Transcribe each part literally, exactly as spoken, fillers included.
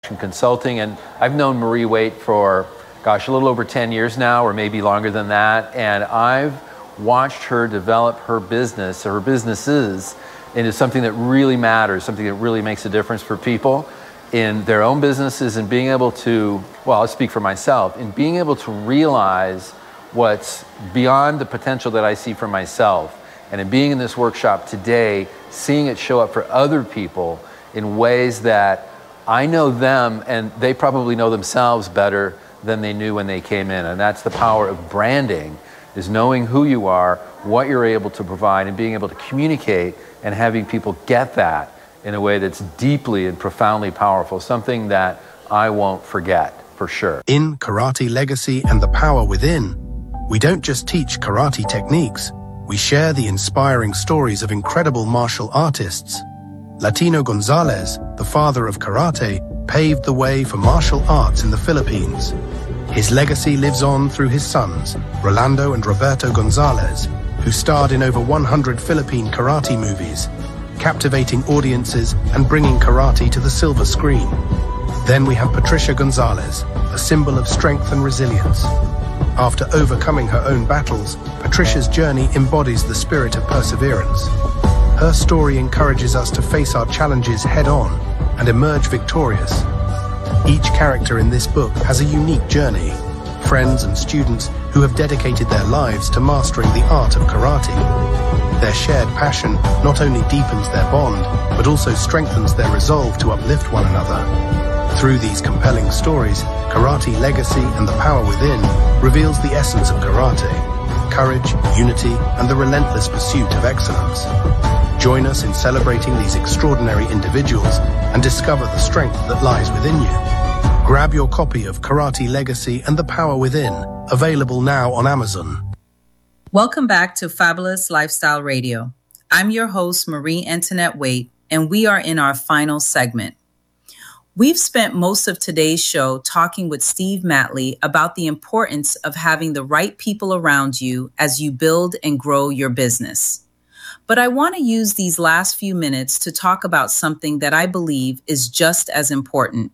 consulting, and I've known Marie Waite for, gosh, a little over ten years now, or maybe longer than that, and I've watched her develop her business, or her businesses, into something that really matters, something that really makes a difference for people in their own businesses, and being able to, well, I'll speak for myself, in being able to realize what's beyond the potential that I see for myself, and in being in this workshop today, seeing it show up for other people in ways that I know them and they probably know themselves better than they knew when they came in. And that's the power of branding, is knowing who you are, what you're able to provide, and being able to communicate and having people get that in a way that's deeply and profoundly powerful, something that I won't forget, for sure. In Karate Legacy and the Power Within, we don't just teach karate techniques, we share the inspiring stories of incredible martial artists. Latino Gonzalez, the father of karate, paved the way for martial arts in the Philippines. His legacy lives on through his sons, Rolando and Roberto Gonzalez, who starred in over one hundred Philippine karate movies, captivating audiences and bringing karate to the silver screen. Then we have Patricia Gonzalez, a symbol of strength and resilience. After overcoming her own battles, Patricia's journey embodies the spirit of perseverance. Her story encourages us to face our challenges head-on and emerge victorious. Each character in this book has a unique journey, friends and students who have dedicated their lives to mastering the art of karate. Their shared passion not only deepens their bond, but also strengthens their resolve to uplift one another. Through these compelling stories, Karate Legacy and the Power Within reveals the essence of karate: courage, unity, and the relentless pursuit of excellence. Join us in celebrating these extraordinary individuals and discover the strength that lies within you. Grab your copy of Karate Legacy and the Power Within, available now on Amazon. Welcome back to Fabulous Lifestyle Radio. I'm your host, Marie Antoinette Waite, and we are in our final segment. We've spent most of today's show talking with Steve Matley about the importance of having the right people around you as you build and grow your business. But I want to use these last few minutes to talk about something that I believe is just as important.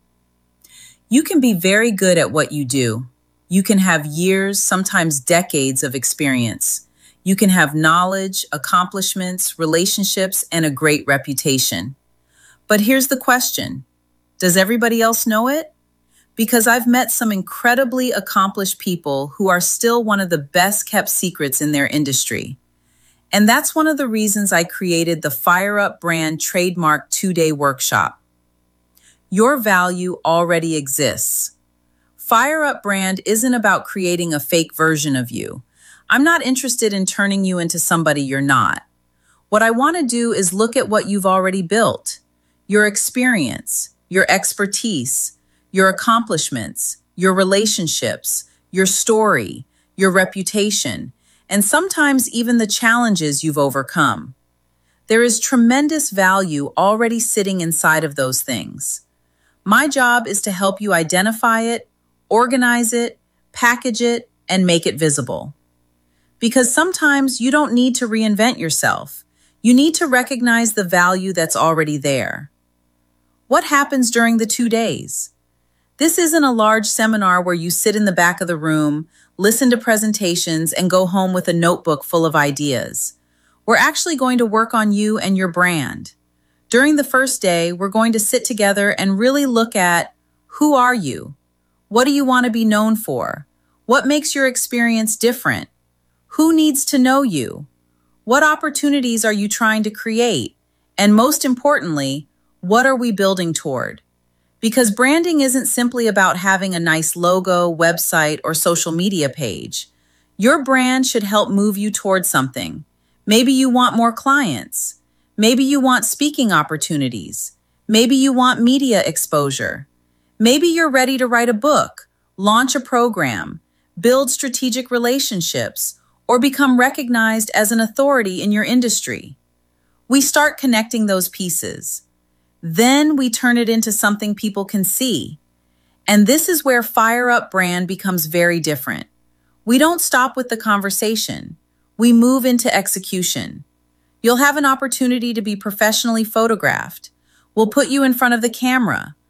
You can be very good at what you do. You can have years, sometimes decades of experience. You can have knowledge, accomplishments, relationships, and a great reputation. But here's the question. Does everybody else know it? Because I've met some incredibly accomplished people who are still one of the best kept secrets in their industry. And that's one of the reasons I created the Fire Up Brand Trademark two-day workshop. Your value already exists. Fire Up Brand isn't about creating a fake version of you. I'm not interested in turning you into somebody you're not. What I want to do is look at what you've already built, your experience, your expertise, your accomplishments, your relationships, your story, your reputation, and sometimes even the challenges you've overcome. There is tremendous value already sitting inside of those things. My job is to help you identify it, organize it, package it, and make it visible. Because sometimes you don't need to reinvent yourself. You need to recognize the value that's already there. What happens during the two days? This isn't a large seminar where you sit in the back of the room, listen to presentations, and go home with a notebook full of ideas. We're actually going to work on you and your brand. During the first day, we're going to sit together and really look at who are you? What do you want to be known for? What makes your experience different? Who needs to know you? What opportunities are you trying to create? And most importantly, what are we building toward? Because branding isn't simply about having a nice logo, website, or social media page. Your brand should help move you toward something. Maybe you want more clients. Maybe you want speaking opportunities. Maybe you want media exposure. Maybe you're ready to write a book, launch a program, build strategic relationships, or become recognized as an authority in your industry. We start connecting those pieces. Then we turn it into something people can see. And this is where Fire Up Brand becomes very different. We don't stop with the conversation. We move into execution. You'll have an opportunity to be professionally photographed. We'll put you in front of the camera.